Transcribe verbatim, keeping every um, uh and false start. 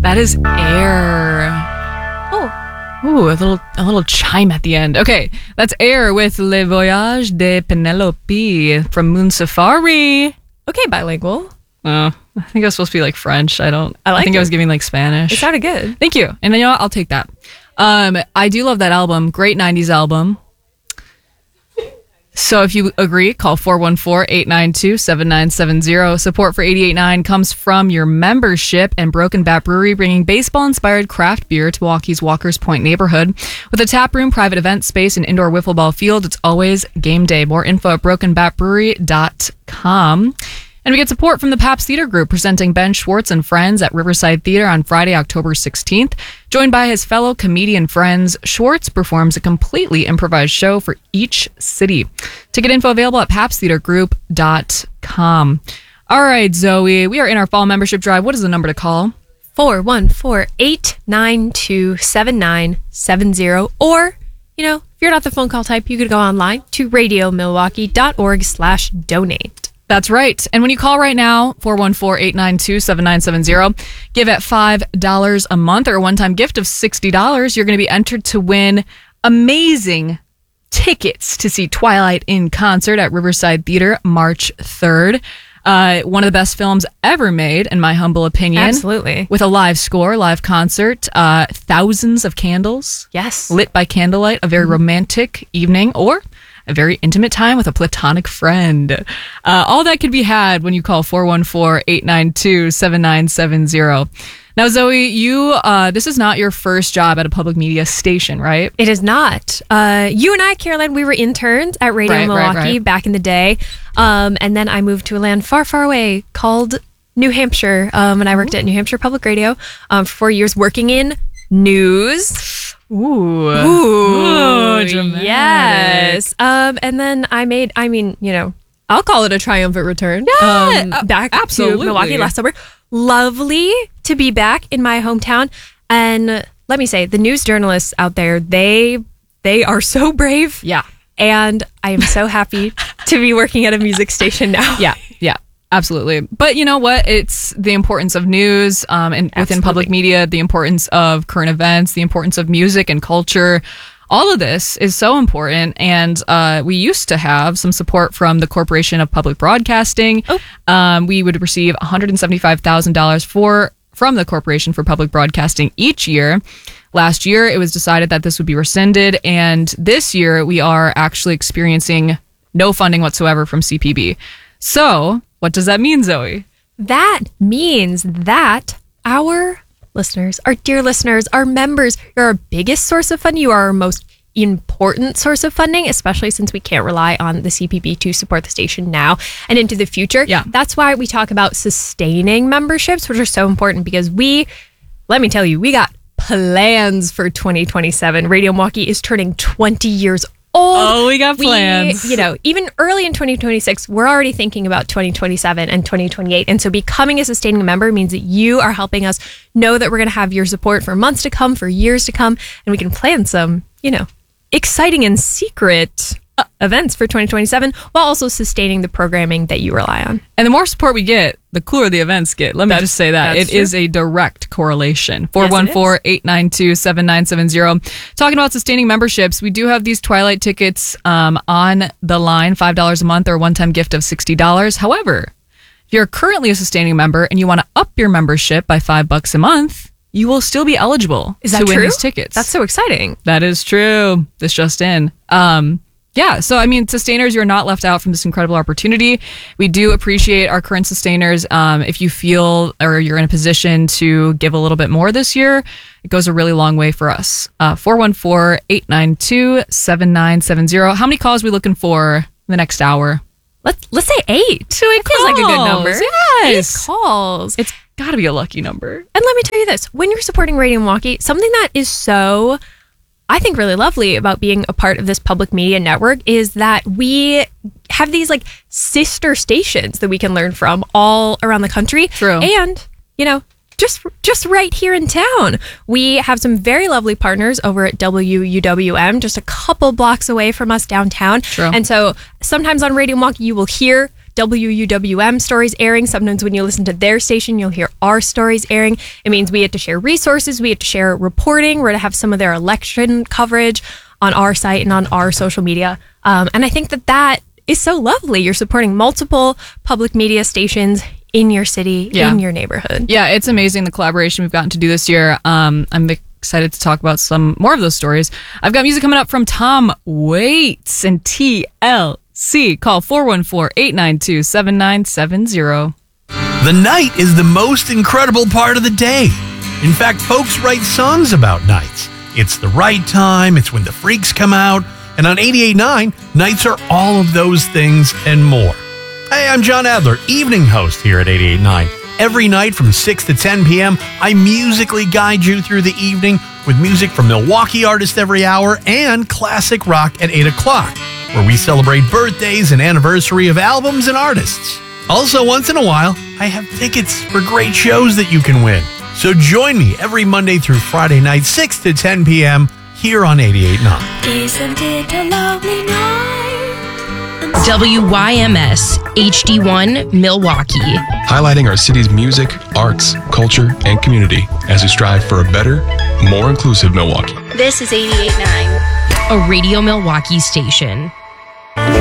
That is Air. Oh. Ooh, a little a little chime at the end. Okay, that's Air with Le Voyage de Penelope from Moon Safari. Okay, bilingual. Oh, I think it was supposed to be like French. I don't. I like I think it. I was giving like Spanish. It sounded good. Thank you. And then you know what? I'll take that. Um, I do love that album. Great nineties album. So if you agree, call four one four, eight nine two, seven nine seven zero. Support for eighty-eight point nine comes from your membership and Broken Bat Brewery, bringing baseball-inspired craft beer to Milwaukee's Walker's Point neighborhood. With a tap room, private event space, and indoor wiffle ball field, it's always game day. More info at broken bat brewery dot com. And we get support from the Pabst Theater Group, presenting Ben Schwartz and Friends at Riverside Theater on Friday, October sixteenth. Joined by his fellow comedian friends, Schwartz performs a completely improvised show for each city. Ticket info available at pabst theater group dot com. All right, Zoe, we are in our fall membership drive. What is the number to call? four one four, eight nine two, seven nine seven zero. Or, you know, if you're not the phone call type, you could go online to radio milwaukee dot org slash donate. That's right. And when you call right now, four one four, eight nine two, seven nine seven zero, give at five dollars a month or a one-time gift of sixty dollars, you're going to be entered to win amazing tickets to see Twilight in concert at Riverside Theater March third. Uh, one of the best films ever made, in my humble opinion. Absolutely. With a live score, live concert, uh, thousands of candles. Yes. Lit by candlelight, a very romantic evening, or a very intimate time with a platonic friend. Uh, all that could be had when you call four one four, eight nine two, seven nine seven zero. Now, Zoe, you uh, this is not your first job at a public media station, right? It is not. Uh, you and I, Caroline, we were interns at Radio Right, right, Milwaukee right. back in the day. Um, and then I moved to a land far, far away called New Hampshire. Um, and I worked at New Hampshire Public Radio um, for four years working in news. Ooh. Ooh, dramatic. yes. Um, and then I made, I mean, you know, I'll call it a triumphant return. Yeah, um, uh, back absolutely. to Milwaukee last summer. Lovely to be back in my hometown. And let me say, the news journalists out there, they they are so brave. Yeah. And I am so happy to be working at a music station now. Yeah. Yeah. Absolutely. But you know what? It's the importance of news um, and within public media, the importance of current events, the importance of music and culture. All of this is so important. And uh, we used to have some support from the Corporation of Public Broadcasting. Oh. Um, we would receive one hundred seventy-five thousand dollars for from the Corporation for Public Broadcasting each year. Last year, it was decided that this would be rescinded. And this year, we are actually experiencing no funding whatsoever from C P B. So what does that mean, Zoe? That means that our listeners, our dear listeners, our members, you're our biggest source of funding. You are our most important source of funding, especially since we can't rely on the C P B to support the station now and into the future. Yeah. That's why we talk about sustaining memberships, which are so important because we, let me tell you, we got plans for twenty twenty-seven. Radio Milwaukee is turning twenty years old. Oh, we got plans. We, you know, even early in twenty twenty-six, we're already thinking about twenty twenty-seven and twenty twenty-eight. And so becoming a sustaining member means that you are helping us know that we're going to have your support for months to come, for years to come, and we can plan some, you know, exciting and secret uh, events for twenty twenty-seven while also sustaining the programming that you rely on. And the more support we get, the cooler the events get. Let me That's- just say that. that's It true. is a direct correlation. four one four, eight nine two, seven nine seven zero. Talking about sustaining memberships, we do have these Twilight tickets um, on the line, five dollars a month or a one-time gift of sixty dollars. However, if you're currently a sustaining member and you want to up your membership by five bucks a month, you will still be eligible Is that to win true? these tickets. That's so exciting. That is true. This just in. Um, yeah, so I mean, sustainers, you're not left out from this incredible opportunity. We do appreciate our current sustainers. Um, if you feel or you're in a position to give a little bit more this year, it goes a really long way for us. Uh, four one four, eight nine two, seven nine seven zero. How many calls are we looking for in the next hour? Let's let's say eight. So it feels like a good number. Yes. Eight calls. It's got to be a lucky number. And let me tell you this, when you're supporting Radio Milwaukee, something that is so, I think, really lovely about being a part of this public media network is that we have these like sister stations that we can learn from all around the country. True. And, you know, just just right here in town. We have some very lovely partners over at W U W M, just a couple blocks away from us downtown. True. And so sometimes on Radio Milwaukee, you will hear W U W M stories airing. Sometimes when you listen to their station, you'll hear our stories airing. It means we get to share resources, we get to share reporting, we're to have some of their election coverage on our site and on our social media. Um, and I think that that is so lovely. You're supporting multiple public media stations in your city, yeah. in your neighborhood. Yeah, it's amazing the collaboration we've gotten to do this year. Um, I'm excited to talk about some more of those stories. I've got music coming up from Tom Waits and T L C. Call four one four, eight nine two, seven nine seven zero. The night is the most incredible part of the day. In fact, folks write songs about nights. It's the right time, it's when the freaks come out, and on eighty-eight point nine, nights are all of those things and more. Hey, I'm John Adler, evening host here at eighty-eight point nine. Every night from six to ten p.m., I musically guide you through the evening with music from Milwaukee artists every hour and classic rock at eight o'clock, where we celebrate birthdays and anniversary of albums and artists. Also, once in a while, I have tickets for great shows that you can win. So join me every Monday through Friday night, six to ten p.m., here on eighty-eight point nine. Isn't it a lovely night? W Y M S H D one Milwaukee. Highlighting our city's music, arts, culture, and community as we strive for a better, more inclusive Milwaukee. This is eighty-eight point nine. A Radio Milwaukee station.